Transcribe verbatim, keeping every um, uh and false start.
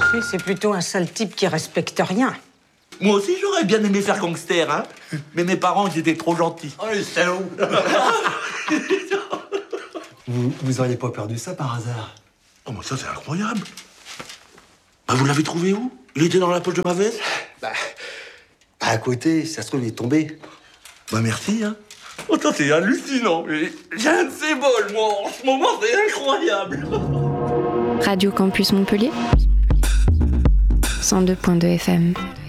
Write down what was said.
Oui, c'est plutôt un sale type qui respecte rien. Moi aussi, j'aurais bien aimé faire gangster, hein. Mais mes parents, ils étaient trop gentils. Oh, les salauds. Vous, vous auriez pas perdu ça par hasard? Oh, mais ça, c'est incroyable. Bah, vous l'avez trouvé où? Il était dans la poche de ma veste? Bah, à côté, ça se trouve, il est tombé. Bah, merci, hein. Oh, ça, c'est hallucinant. J'ai un de ces bols, moi. En ce moment, c'est incroyable. Radio Campus Montpellier, cent deux point deux F M.